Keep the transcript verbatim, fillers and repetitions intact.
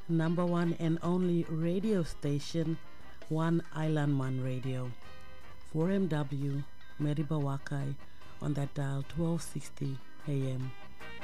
number one and only radio station, One Island Man Radio. four M W, Meriba Wakai, on that dial twelve sixty A M.